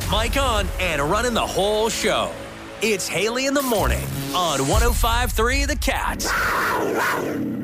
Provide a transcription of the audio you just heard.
mic on, and running the whole show. It's Haley in the Morning on 105.3 The Cat.